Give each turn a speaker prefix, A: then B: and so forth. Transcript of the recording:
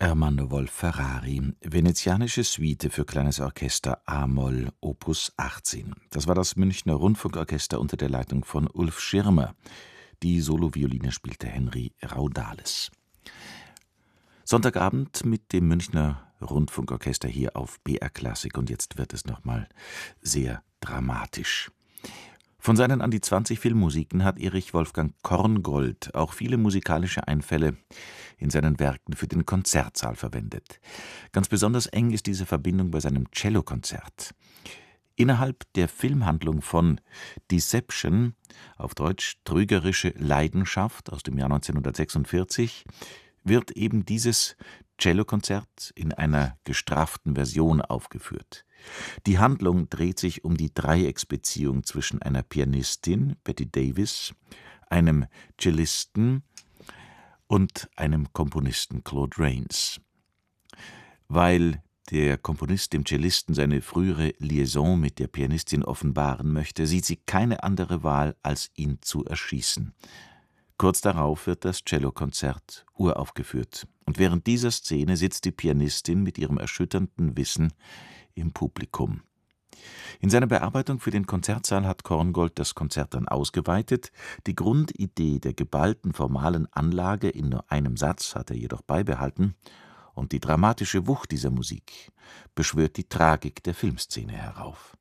A: Ermanno Wolf-Ferrari, Venezianische Suite für kleines Orchester a-Moll Opus 18. Das war das Münchner Rundfunkorchester unter der Leitung von Ulf Schirmer. Die Solovioline spielte Henry Raudales. Sonntagabend mit dem Münchner Rundfunkorchester hier auf BR Klassik, und jetzt wird es nochmal sehr dramatisch. Von seinen an die 20 Filmmusiken hat Erich Wolfgang Korngold auch viele musikalische Einfälle in seinen Werken für den Konzertsaal verwendet. Ganz besonders eng ist diese Verbindung bei seinem Cellokonzert. Innerhalb der Filmhandlung von Deception, auf Deutsch Trügerische Leidenschaft aus dem Jahr 1946, wird eben dieses Cellokonzert in einer gestrafften Version aufgeführt. Die Handlung dreht sich um die Dreiecksbeziehung zwischen einer Pianistin, Betty Davis, einem Cellisten und einem Komponisten, Claude Rains. Weil der Komponist dem Cellisten seine frühere Liaison mit der Pianistin offenbaren möchte, sieht sie keine andere Wahl, als ihn zu erschießen. Kurz darauf wird das Cellokonzert uraufgeführt, und während dieser Szene sitzt die Pianistin mit ihrem erschütternden Wissen im Publikum. In seiner Bearbeitung für den Konzertsaal hat Korngold das Konzert dann ausgeweitet. Die Grundidee der geballten formalen Anlage in nur einem Satz hat er jedoch beibehalten, und die dramatische Wucht dieser Musik beschwört die Tragik der Filmszene herauf.